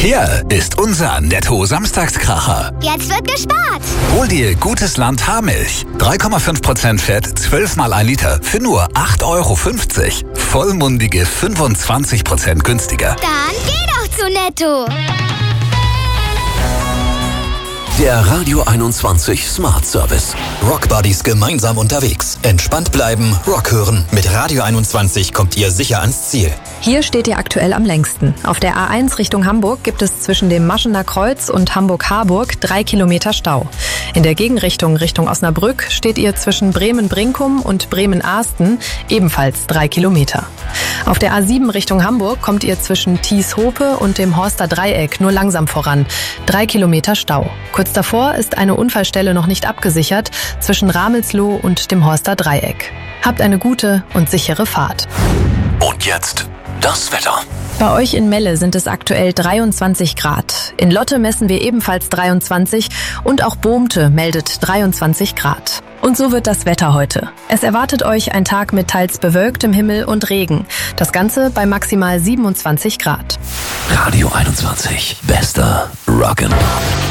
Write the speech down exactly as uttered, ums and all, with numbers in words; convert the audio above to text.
Hier ist unser Netto-Samstagskracher. Jetzt wird gespart. Hol dir gutes Land Haarmilch. drei Komma fünf Prozent Fett, zwölf mal ein Liter für nur acht Euro fünfzig. Vollmundige fünfundzwanzig Prozent günstiger. Dann geh doch zu Netto. Der Radio einundzwanzig Smart Service. Rockbuddies gemeinsam unterwegs. Entspannt bleiben, Rock hören. Mit Radio einundzwanzig kommt ihr sicher ans Ziel. Hier steht ihr aktuell am längsten. Auf der A eins Richtung Hamburg gibt es zwischen dem Maschener Kreuz und Hamburg-Harburg drei Kilometer Stau. In der Gegenrichtung Richtung Osnabrück steht ihr zwischen Bremen-Brinkum und Bremen-Ahsten ebenfalls drei Kilometer. Auf der A sieben Richtung Hamburg kommt ihr zwischen Thies-Hope und dem Horster Dreieck nur langsam voran. Drei Kilometer Stau. Kurz davor ist eine Unfallstelle noch nicht abgesichert zwischen Ramelsloh und dem Horster Dreieck. Habt eine gute und sichere Fahrt. Und jetzt das Wetter. Bei euch in Melle sind es aktuell dreiundzwanzig Grad. In Lotte messen wir ebenfalls dreiundzwanzig und auch Bohmte meldet dreiundzwanzig Grad. Und so wird das Wetter heute. Es erwartet euch ein Tag mit teils bewölktem Himmel und Regen. Das Ganze bei maximal siebenundzwanzig Grad. Radio einundzwanzig. Bester Rock'n'Roll.